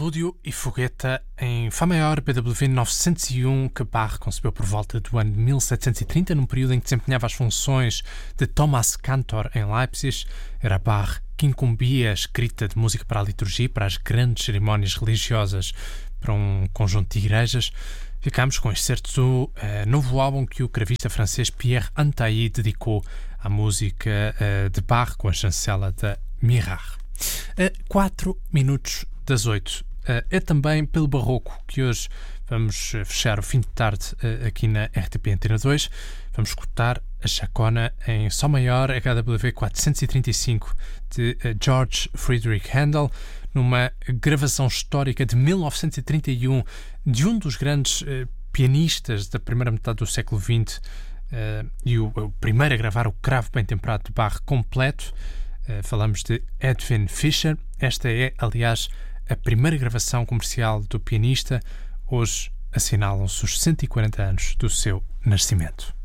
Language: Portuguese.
Prelúdio e Fogueta em Fá maior, BWV 901, que Bach concebeu por volta do ano de 1730, num período em que desempenhava as funções de Thomas Cantor em Leipzig. Era Bach que incumbia a escrita de música para a liturgia, para as grandes cerimónias religiosas, para um conjunto de igrejas. Ficamos com excertos do novo álbum que o cravista francês Pierre Antaï dedicou à música de Bach, com a chancela da Mirard. 4 minutos das 8. É também pelo barroco que hoje vamos fechar o fim de tarde aqui na RTP Antena 2. Vamos escutar a Chacona em Sol maior, HWV 435, de George Friedrich Handel, numa gravação histórica de 1931 de um dos grandes pianistas da primeira metade do século XX e o primeiro a gravar o cravo bem temperado de Bach completo. Falamos de Edwin Fischer. Esta é, aliás, a primeira gravação comercial do pianista. Hoje assinalam-se os 140 anos do seu nascimento.